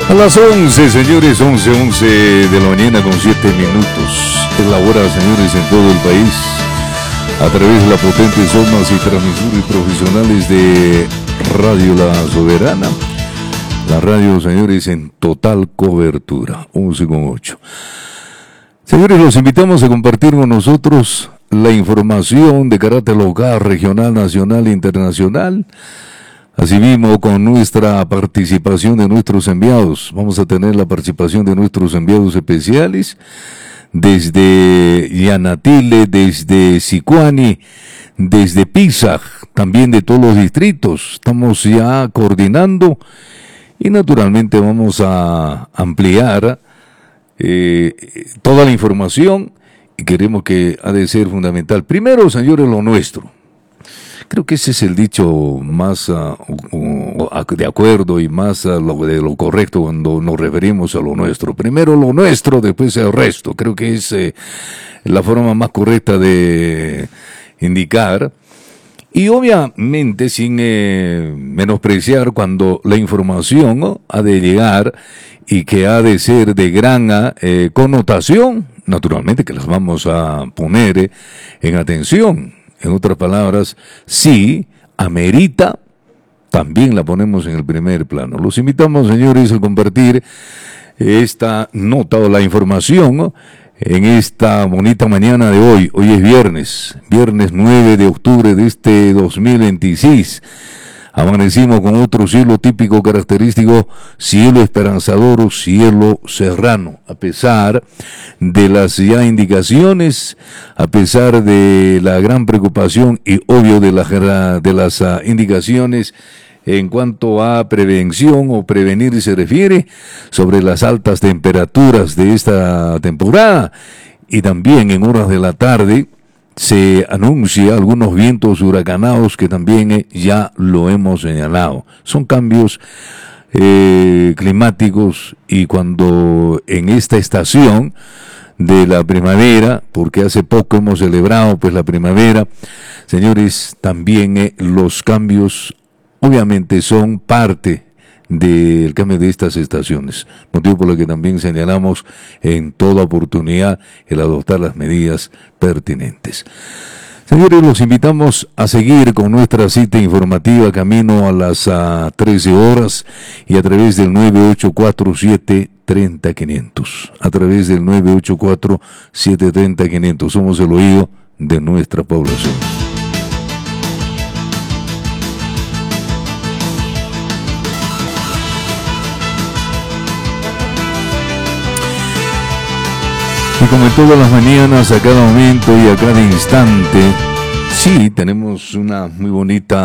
A las 11, señores, 11 de la mañana con 7 minutos. Es la hora, señores, en todo el país. A través de las potentes ondas y transmisores profesionales de Radio La Soberana. La radio, señores, en total cobertura. 11,8. Señores, los invitamos a compartir con nosotros la información de carácter local, regional, nacional e internacional. Asimismo, con nuestra participación de nuestros enviados. Vamos a tener la participación de nuestros enviados especiales desde Yanatile, desde Sicuani, desde Pisac, también de todos los distritos. Estamos ya coordinando y naturalmente vamos a ampliar toda la información y queremos que ha de ser fundamental. Primero, señores, lo nuestro. Creo que ese es el dicho más de acuerdo y más de lo correcto cuando nos referimos a lo nuestro. Primero lo nuestro, después el resto. Creo que es la forma más correcta de indicar. Y obviamente sin menospreciar cuando la información ha de llegar y que ha de ser de gran connotación, naturalmente que las vamos a poner en atención. En otras palabras, sí, amerita, también la ponemos en el primer plano. Los invitamos, señores, a compartir esta nota o la información en esta bonita mañana de hoy. Hoy es viernes 9 de octubre de este 2026. Amanecimos con otro cielo típico característico, cielo esperanzador o cielo serrano, a pesar de las ya indicaciones, a pesar de la gran preocupación y obvio de las indicaciones en cuanto a prevención o prevenir se refiere sobre las altas temperaturas de esta temporada y también en horas de la tarde se anuncia algunos vientos huracanados que también ya lo hemos señalado. Son cambios climáticos y cuando en esta estación de la primavera, porque hace poco hemos celebrado pues la primavera, señores, también los cambios obviamente son parte del cambio de estas estaciones, motivo por el que también señalamos en toda oportunidad el adoptar las medidas pertinentes. Señores, los invitamos a seguir con nuestra cita informativa camino a las 13 horas y a través del 9847-30-500. A través del 9847-30-500. Somos el oído de nuestra población. Y como en todas las mañanas, a cada momento y a cada instante, sí, tenemos una muy bonita